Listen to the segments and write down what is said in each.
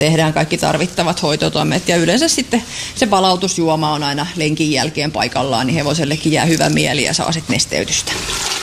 Tehdään kaikki tarvittavat hoitotoimet ja yleensä sitten se palautusjuoma on aina lenkin jälkeen paikallaan, niin hevosellekin jää hyvä mieli ja saa sitten nesteytystä.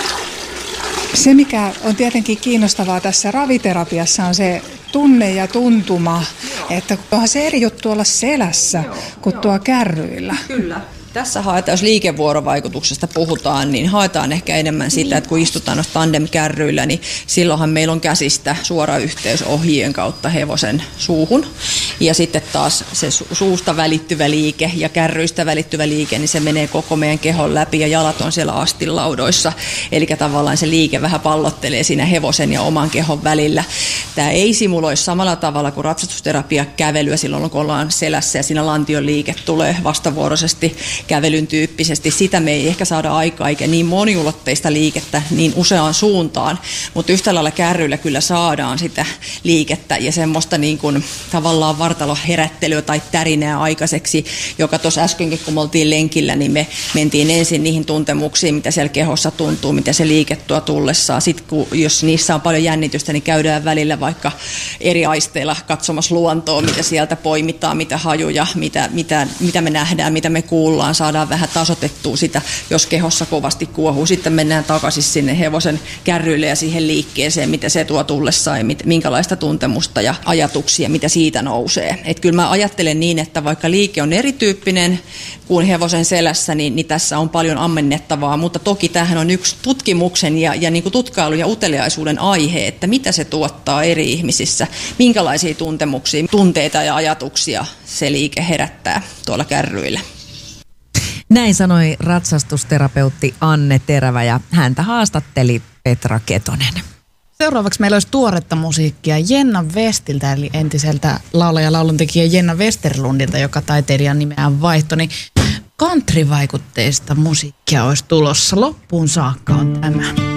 Se, mikä on tietenkin kiinnostavaa tässä raviterapiassa, on se tunne ja tuntuma, että onhan se eri juttu olla selässä kuin tuo kärryillä. Kyllä. Tässä haetaan, jos liikevuorovaikutuksesta puhutaan, niin haetaan ehkä enemmän sitä, että kun istutaan noissa tandemkärryillä, niin silloinhan meillä on käsistä suora yhteys ohjien kautta hevosen suuhun. Ja sitten taas se suusta välittyvä liike ja kärryistä välittyvä liike, niin se menee koko meidän kehon läpi ja jalat on siellä astinlaudoissa. Eli tavallaan se liike vähän pallottelee siinä hevosen ja oman kehon välillä. Tämä ei simuloi samalla tavalla kuin ratsastusterapia kävelyä silloin, kun ollaan selässä ja siinä lantion liike tulee vastavuoroisesti kävelyn tyyppisesti. Sitä me ei ehkä saada aikaa, eikä niin moniulotteista liikettä niin useaan suuntaan, mutta yhtä lailla kärryillä kyllä saadaan sitä liikettä ja semmoista niin kuin tavallaan vartaloherättelyä tai tärinää aikaiseksi, joka tuossa äskenkin, kun me oltiin lenkillä, niin me mentiin ensin niihin tuntemuksiin, mitä siellä kehossa tuntuu, mitä se liike tuo tullessaan. Sitten jos niissä on paljon jännitystä, niin käydään välillä vaikka eri aisteilla katsomassa luontoa, mitä sieltä poimitaan, mitä hajuja, mitä me nähdään, mitä me kuullaan, saadaan vähän tasoitettua sitä, jos kehossa kovasti kuohuu. Sitten mennään takaisin sinne hevosen kärryille ja siihen liikkeeseen, mitä se tuo tullessaan ja minkälaista tuntemusta ja ajatuksia, mitä siitä nousee. Et kyllä mä ajattelen niin, että vaikka liike on erityyppinen kuin hevosen selässä, niin tässä on paljon ammennettavaa, mutta toki tämähän on yksi tutkimuksen ja niin kuin tutkailun ja uteliaisuuden aihe, että mitä se tuottaa eri ihmisissä, minkälaisia tuntemuksia, tunteita ja ajatuksia se liike herättää tuolla kärryillä. Näin sanoi ratsastusterapeutti Anne Terävä ja häntä haastatteli Petra Ketonen. Seuraavaksi meillä olisi tuoretta musiikkia Jenna Westiltä, eli entiseltä laulaja- ja lauluntekijä Jenna Westerlundilta, joka taiteilijan nimeään vaihtoi. Niin country-vaikutteista musiikkia olisi tulossa. Loppuun saakka on tämä.